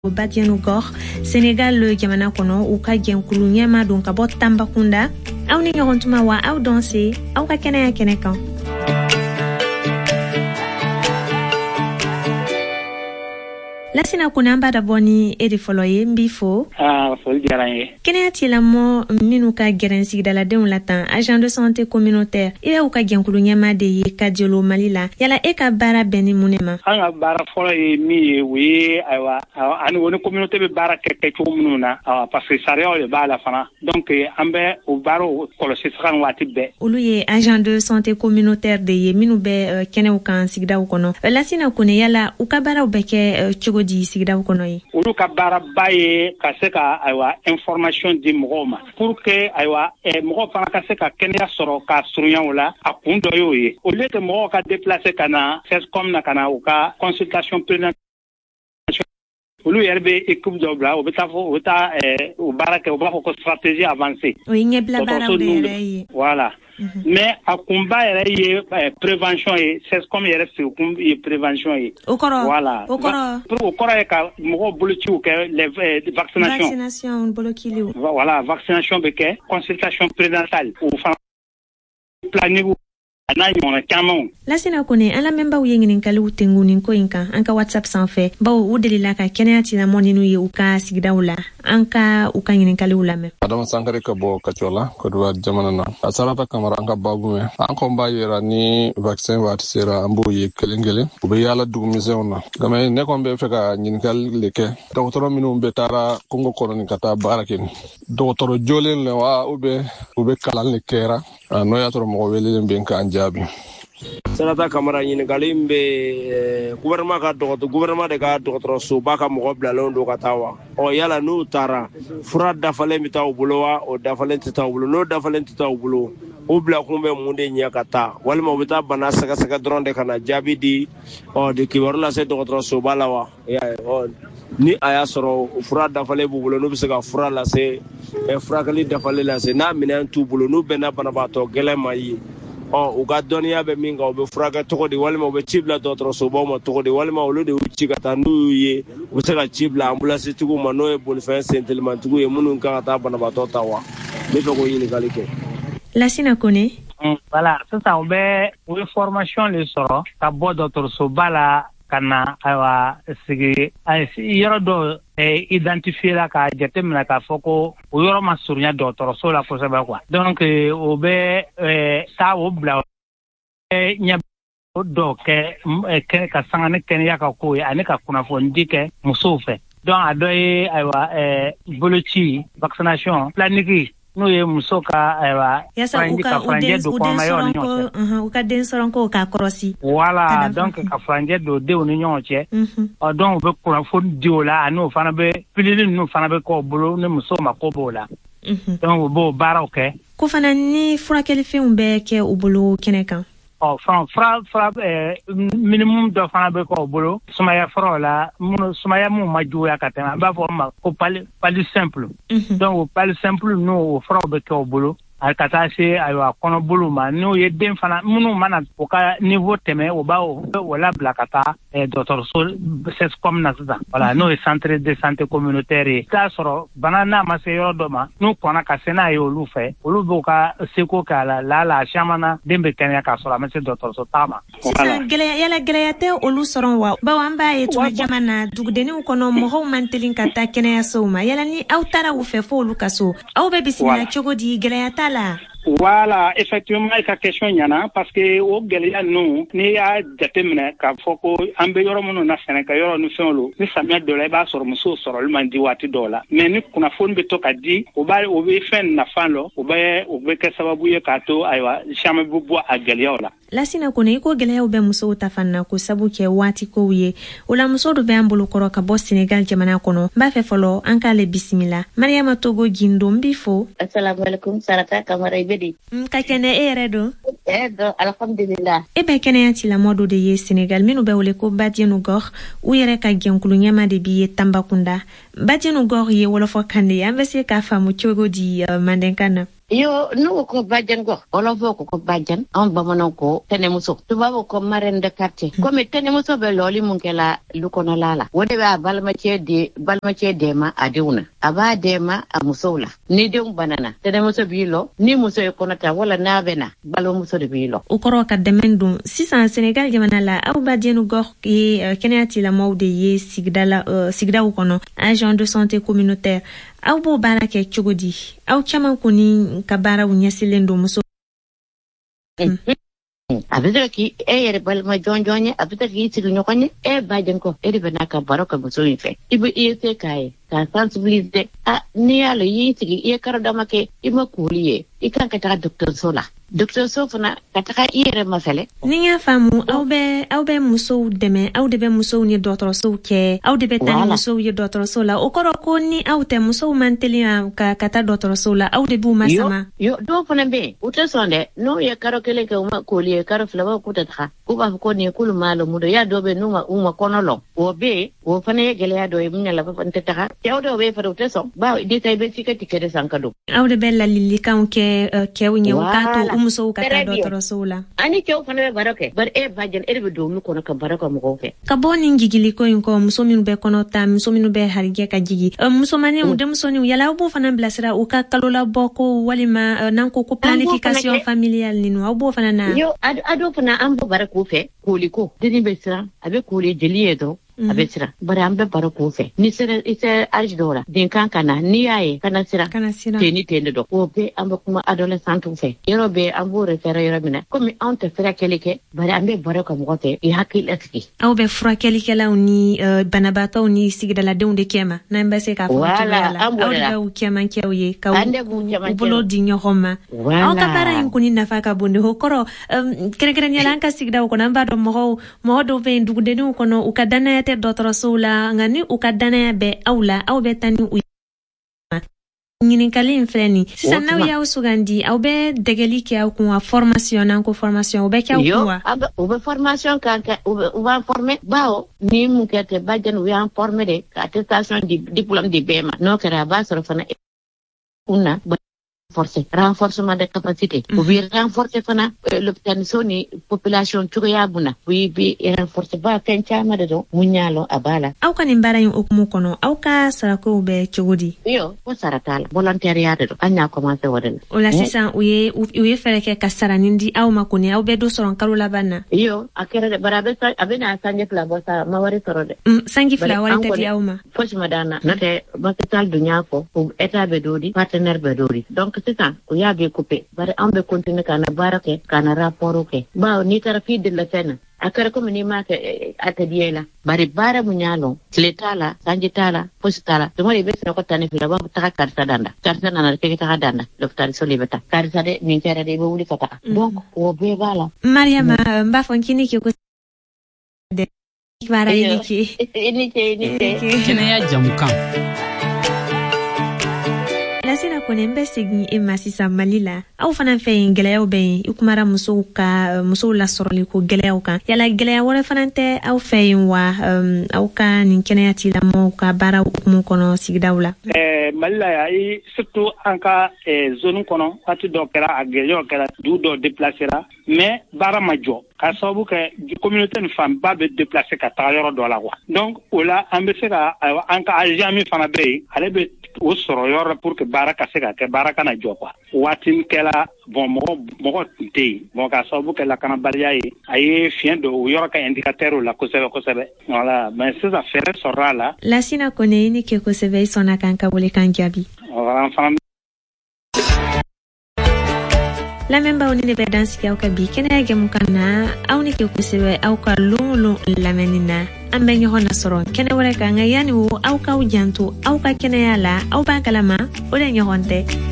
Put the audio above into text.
Badianougor, Sénégal le jamana kono u ka genkulu nyama don ka bɔ Tambakunda aw ni ɲɔgɔn tuma wa aw danser aw ka kɛnɛya kɛnɛ kan. Lasina kuna amba da boni edi fɔlɔ ye n b'i fo. Foli diyara n ye. Kɛnɛya tigilamɔgɔ minnu ka gɛrɛn sigidaladenw la tan agent de santé communautaire i y'u ka jɛnkulu ɲɛma de ye ka jelo Mali la yala e ka baara bɛn ni mun de ma? An ka baara fɔlɔ ye min ye o ye ayiwa ani o ni communauté bɛ baara kɛ cogo minnu na parce que sariyaw de b'a la fana donc an bɛ o baaraw kɔlɔsi saga ni waati bɛɛ. Olu ye agent de santé communautaire de ye minnu bɛ kɛnɛw kan sigidaw kɔnɔ. Lasina kone yala u ka baaraw bɛ kɛ cogo di sigidaw kɔnɔ ye? Olu ka baaraba ye ka se ka ayiwa information di mɔgɔw ma pour que ayiwa mɔgɔw fana ka se ka kɛnɛya sɔrɔ ka surunya o la a kun dɔ y'o ye. Au lieu que mɔgɔw ka déplacer ka na CESCOM na ka na u ka consultation prénatal olu yɛrɛ bɛ équipe dɔ bila u bɛ taa u baara kɛ u b'a fɔ ko stratégie avancée. O ye ɲɛbila baaraw de yɛrɛ ye. Voilà. Mais a kunba yɛrɛ ye prévention ye CESCOM yɛrɛ sigikun ye prévention ye. O kɔrɔ voilà. O kɔrɔ o kɔrɔ ye ka mɔgɔw bolociw kɛ vaccination bolokiliw. Voilà, vaccination bɛ kɛ consultation prénatale o fana planning Lasina kone ala membaw ye ɲininkaliw tengu nin ko in kan an ka WhatsApp sanfɛ bawo u delila ka kɛnɛya tigilamɔgɔ ninnu ye u ka sigidaw la an ka u ka ɲininkaliw lamɛn. Adama Sankare ka bɔ Kacola Côte d'Ivoire jamana na a Sarata Kamara an ka babu mɛn an kɔn b'a yira ni vaccin waati sera an b'o ye kelen kelen u bɛ yaala dugumisɛnw na nka ne kɔni bɛ fɛ ka ɲininkali le kɛ dɔgɔtɔrɔ minnu bɛ taara Congo kɔnɔ ka taa baara kɛ dɔgɔtɔrɔ jɔlen le wa u bɛ kalan le kɛra n'o y'a sɔrɔ mɔgɔ welelen bɛ k'an jaabi. Sarata Kamara ɲininkali bɛ gouvernement de ka dɔgɔtɔrɔsoba ka mɔgɔ bilalen don ka taa wa yala n'u taara fura dafalen bɛ taa u bolo wa o dafalen tɛ taa u bolo n'o dafalen tɛ taa u bolo o bilakun bɛ mun de ɲɛ ka taa walima u bɛ taa bana sɛgɛsɛgɛ dɔrɔn de ka na jaabi di de kibaru lase dɔgɔtɔrɔsoba la wa ni a y'a sɔrɔ fura dafalen b'u bolo n'u bɛ se ka fura lase furakɛli dafalen lase n'a minɛn t'u bolo n'u bɛnna banabaatɔ gɛlɛn ma ye u ka dɔnniya bɛ min kan u bɛ furakɛ cogo di walima u bɛ ci bila dɔgɔtɔrɔsobaw ma cogo di walima olu de y'u ci ka taa n'u ye u bɛ se ka ci bila ambulance tigiw ma n'o ye bolifɛn sentelimatigiw ye minnu kan ka taa banabaatɔ ta wa ne fɛ k'o ɲininkali kɛ. Lasina Kone. Voilà sisan u ye formation le sɔrɔ ka bɔ dɔgɔtɔrɔsoba la ka na ayiwa sigi yɔrɔ dɔ identifier la ka jateminɛ k'a fɔ ko o yɔrɔ ma surunya dɔgɔtɔrɔso la kosɛbɛ quoi donc o bɛ taa o bila ɲɛ dɔ kɛ ka sanga ni kɛnɛya ka ko ye ani ka kunnafoni kɛ musow fɛ donc a dɔ ye ayiwa boloci vaccination planning n'o ye muso ka ayiwa furanjɛ don kɔnɔmayɔrɔ ni ɲɔgɔn cɛ u ka den sɔrɔ ko k'a kɔrɔsi voilà donc ka furanjɛ don denw ni ɲɔgɔn cɛ donc u bɛ kunnafoni di o la ani o fana bɛ pilili ninnu fana bɛ k'o bolo ni muso ma ko b'o la donc u b'o baaraw kɛ ko fana ni furakɛlifɛnw bɛ kɛ u bolo kɛnɛ kan fura minimum dɔ fana bɛ k'o bolo sumaya furaw la sumaya mun ma juguya ka tɛmɛ an b'a fɔ o ma ko pali simple donc o pali simple n'o o furaw bɛ k'o bolo a ka taa se ayiwa kɔnɔbolo ma n'o ye den fana minnu mana o ka niveau tɛmɛ o b'a o labila ka taa dɔgɔtɔrɔso CESCOM na sisan voilà n'o ye centre de santé communautaire ye i t'a sɔrɔ bana n'a ma se yɔrɔ dɔ ma n'u kɔnna ka se n'a ye olu fɛ olu b'u ka seko kɛ a la caman na den bɛ kɛnɛya k'a sɔrɔ a ma se dɔgɔtɔrɔso ta ma. Sisan gɛlɛya tɛ olu sɔrɔ wa bawo an b'a ye tuma caman na dugudenninw kɔnɔ mɔgɔw man teli ka taa kɛnɛyasow ma yala ni aw taara u fɛ fo olu ka so aw bɛ bisimila cogo di gɛlɛya t'a la? Voilà, effectivement, i ka question ɲana parce que o gɛlɛya ninnu n'i y'a jateminɛ k'a fɔ ko an bɛ yɔrɔ minnu na sɛnɛkɛ yɔrɔ ni fɛnw lo ni samiya dɔ la i b'a sɔrɔ musow sɔrɔli man di waati dɔw la mais ni kunnafoni bɛ to ka di o bɛ fɛn nafan lɔ o bɛ kɛ sababu ye k'a to ayiwa caman bɛ bɔ a gɛlɛyaw la. Lasina Kone i ko gɛlɛyaw bɛ musow ta fan na ko sabu kɛ waati kow ye o la muso dɔ bɛ an bolo kɔrɔ ka bɔ Sénégal jamana kɔnɔ n b'a fɛ fɔlɔ an k'ale bisimila Mariama Togo Gindo n b'i fo. Assalamu alaikum Sarata Kamara ibedi. Ka kɛnɛ e yɛrɛ don? Don alhamdulillah. E bɛ kɛnɛya tigilamɔgɔ dɔ de ye Sénégal minnu bɛ wele ko Badianougor u yɛrɛ ka jɛnkulu ɲɛma de b'i ye Tambakunda. Badianougor ye wɔlɔfɔ kan de ye an bɛ se k'a faamu cogo di Mandenkan na? Yo no ko bajan go olofo ko bajan on bamanon ko tenemuso tubabo ko marraine de quartier comme tenemuso be loli mun kala lukono lala wode ba balmace de ma aduna aba de ma amusola ni dem banana tenemuso bilo ni muso e konata wala nabena balo muso de bilo ukoro ka demendum sisan Senegal jamana la aw badienu gox ki kenati la mawde ye sigda ukono agent de santé communautaire aw bo barake chugodi aw chaman kuni ka bara unyasile muso abita ki yere balma jonjonye abita ki sigi nyokone bajen ko bena ka baraka muso yife ibe ese kai ka sensibiliser ni ala yitigi karada make ima kuliye ikan ka ta docteur Sofana kataka yere masale ni ya famu aw be muso deme aw de be muso ni docteur so ke aw de be tan muso ye docteur so la okoro ko ni aw te muso manteli ka kata docteur so la aw de bu masama yo do fana be uta sonde no ye karo kele ke uma kuliye karo flava kutata ku ba ko ni kulu malo mudo ya do be numa uma konolo o be o fana ye gele ya do munya la fa ntata ya do be fa do teso ba di tay be tikati kede sankado aw de be la lili kan ke unye ukato umuso ukata docteur so la ani ke o fana be baroke bar bajen be do mu kono ka baraka mo ko fe ka boni ngigili ko inko muso minu be kono ta muso minu be harige ka jigi muso mane u dem so ni yala bo fana blasira u ka kalola boko walima nan ko planification familiale ni no bo fana na yo ado fana ambo barako fe koliko dini be sira abe kole jeliye do abesira bara ambe barako fe ni sere ise ajdora din kankana ni yaye kana sira teni tende do obe ambe kuma adolescent fe yero be ambo refere yero mina comme on te fera kelike bara ambe barako mo te I hakil eski aw be fra kelike la uni banabata uni sigida la de kema na mbese ka fo wala aw da u kema kewye ka u bolo dinyo homa aw ka para inkuni nafaka bonde hokoro kere nyala anka sigida ko namba do mo do ve ndugude ni ko no ukadana te docteur sola ngani ukadana be awla aw be tani u ngini kalin freni sisa na ya usugandi aw be degeli ke aw ko formation nanko formation be ke aw ko be formation kan u va former bao ni mu kete bajen u ya former de attestation di diplôme di bema no kera ba so fana una renforcement de capacité ou bien renforcer fana l'hôpital soni population tuya buna bi renforcer ba kencha madado munyalo abala aw kan imbara yin okumu kono aw ka sarako be chogodi yo ko saratala volontariat do anya commencer wadana ola sisa uye fere ke kasara nindi aw makoni aw be do soron kalula bana yo akere de barabe abena sanje fla bosa mawari sorode sangi fla wali tadi awma fosh madana note hospital dunya ko état be dodi partenaire be dodi donc c'est ça o ya be coupé bare ambe continue kana barake kana rapport ke ba ni tara fi de la fena akara ko ni ma ke atadiela bare bara munyalo tletala sanjitala postala to mo be ko tane fi ba ta karta danda karta nana ke ta danda docteur solibeta karta de ni tara de wuli kata donc o be bala Mariama mba fonkini ke ko de bara ni kene ya jamukan lasina ko nembe segi masisa malila aw fana fe ngeleyo be ikumara muso la soroli ko geleyo kan yala geleya wala fana te aw fe wa aw ka nin keneyati la mo ka bara mu kono sigdawla malila ya surtout anka zone kono ati dokera ageleyo kala du do déplacera mais bara majo ka sabu ke communauté de femmes ba be déplacer ka tayoro do la quoi donc ola ambesera anka ajami fana be ale o soro yoro pour que baraka sega ke baraka na jokwa watin kela bon mo té bon ka sabu ke la kana baria yi ay fien do yoro ka indicateur la ko sebe voilà mais ces affaires sera là la sina kone ni ke ko sebe sona kan ka wole kan jabi la memba oni ne bedansi ke ka bi kene ge mukana awni ke ko sebe aw ka lolo la menina ambe nyo hona soro kene wala ka ngayani wo aw ka ujantu aw ka kene yala aw ba kalama ole nyo honte